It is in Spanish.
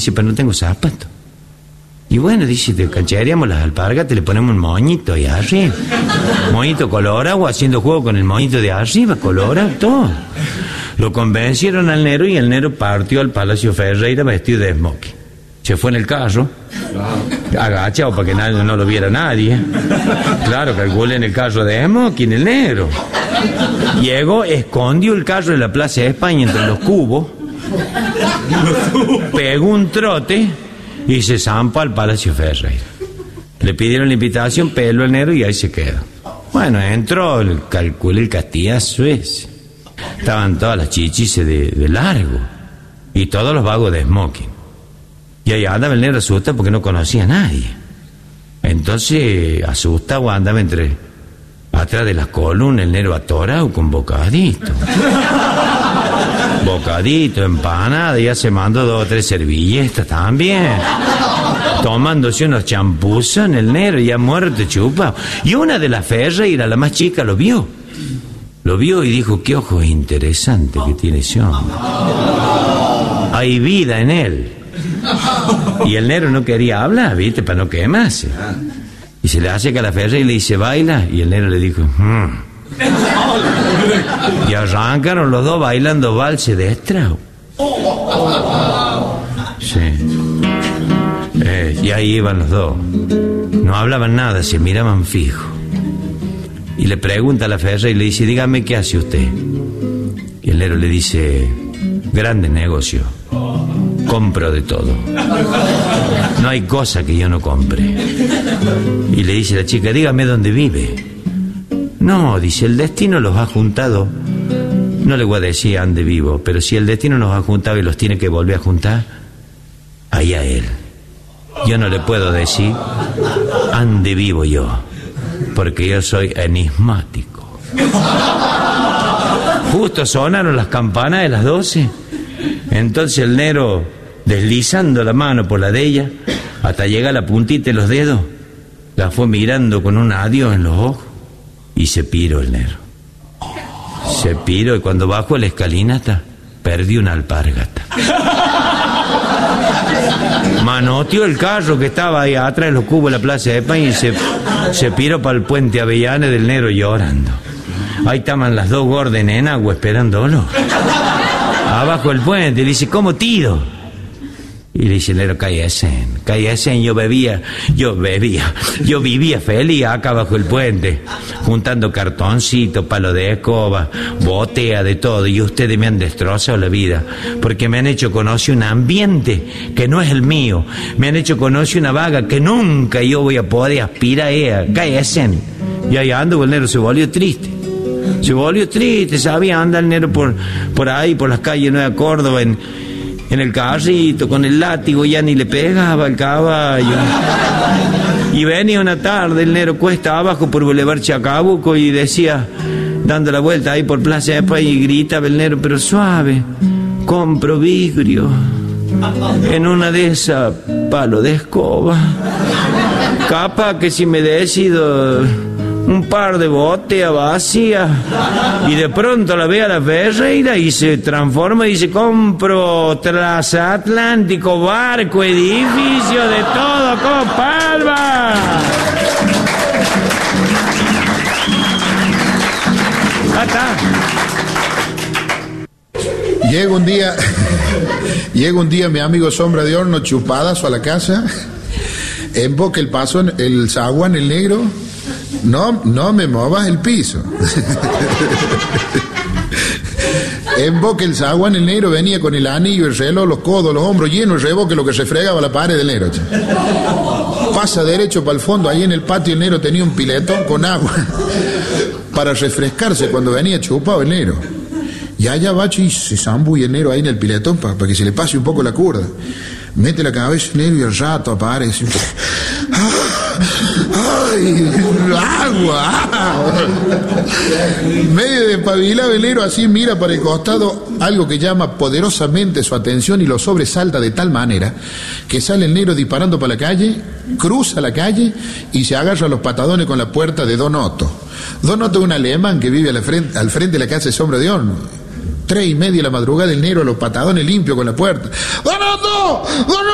Dice, pero no tengo zapatos. Y bueno, dice, te canchearíamos las alpargatas, le ponemos un moñito ahí arriba. Moñito colorado, haciendo juego con el moñito de arriba, colorado, todo. Lo convencieron al Nero y el Nero partió al Palacio Ferreira vestido de smoking. Se fue en el carro, agachado para que no lo viera nadie. Claro, calculé en el carro de smoking, el Nero. Llegó, escondió el carro en la Plaza de España entre los cubos, pegó un trote y se zampó al Palacio Ferreira. Le pidieron la invitación, peló el Nero y ahí se quedó. Bueno, entró, calculé el castigazo ese. Estaban todas las chichis de largo y todos los vagos de smoking. Y ahí andaba el Nero asustado porque no conocía a nadie. Entonces, asustado, andaba atrás de las columnas, el Nero atorado con bocadito. Bocadito, empanada, ya se mandó 2 o 3 servilletas también. Tomándose unos champuzos en el Nero, ya muerto, chupado. Y una de las Ferreira, la más chica, lo vio. Lo vio y dijo, qué ojos interesantes que tiene ese hombre. Hay vida en él. Y el Nero no quería hablar, ¿viste? Para no quemarse. Y se le acerca a la Ferreira y le dice, ¿baila? Y el Nero le dijo, Y arrancaron los dos bailando valse de Strauss. Sí. Y ahí iban los dos. No hablaban nada, se miraban fijo. Y le pregunta a la Ferreira y le dice, dígame, ¿qué hace usted? Y el Nero le dice, grande negocio. Compro de todo. No hay cosa que yo no compre. Y le dice la chica, dígame dónde vive. No, dice, el destino los ha juntado. No le voy a decir ande vivo, pero si el destino nos ha juntado y los tiene que volver a juntar, ahí a él. Yo no le puedo decir ande vivo yo, porque yo soy enigmático. Justo sonaron las campanas de las 12. Entonces el Nero, deslizando la mano por la de ella, hasta llegar a la puntita de los dedos, la fue mirando con un adiós en los ojos y se piró el Nero. Se piró y cuando bajó la escalinata, perdió una alpargata. Manoteó el carro que estaba ahí atrás de los cubos de la Plaza de España y se piró para el puente Avellanes del Nero llorando. Ahí estaban las 2 gordas en agua esperándolo. Abajo el puente, le dice, ¿cómo tiro? Y le dice el Nero, cállese, yo vivía feliz acá bajo el puente, juntando cartoncitos, palo de escoba, botea de todo, y ustedes me han destrozado la vida, porque me han hecho conocer un ambiente que no es el mío, me han hecho conocer una vaga que nunca yo voy a poder aspirar a ella, cállese. Y ahí ando, el Nero se volvió triste, sabía andar el Nero por ahí, por las calles de Nueva Córdoba, en el carrito, con el látigo, ya ni le pegaba al caballo. Y venía una tarde el Nero cuesta abajo por Boulevard Chacabuco y decía, dando la vuelta ahí por Plaza de España, y gritaba el Nero, pero suave, compro vidrio, en una de esas palo de escoba. Capaz que si me decido un par de botellas vacías, y de pronto la ve a la Ferreira y se transforma y dice, compro transatlántico, barco, edificio, de todo, compadre. Acá. Llega un día mi amigo Sombra de Horno chupadazo a la casa, emboca el paso, el zaguán, el negro. No me movas el piso. Emboque el zaguán, el Nero venía con el anillo, el reloj, los codos, los hombros llenos, el reboque, lo que se fregaba la pared del Nero. Pasa derecho para el fondo, ahí en el patio el Nero tenía un piletón con agua para refrescarse cuando venía chupado el Nero. Y allá va y se zambulla el Nero ahí en el piletón para que se le pase un poco la curda. Mete la cabeza el Nero y al rato aparece. ¡Ay! ¡Agua! Medio despabilado el Nero así mira para el costado, algo que llama poderosamente su atención y lo sobresalta de tal manera que sale el Nero disparando para la calle, cruza la calle y se agarra a los patadones con la puerta de Don Otto. Don Otto es un alemán que vive al frente de la casa de Sombra de Horno. 3:30 de la madrugada el Nero a los patadones limpio con la puerta. ¡Don Otto! ¡Don Otto!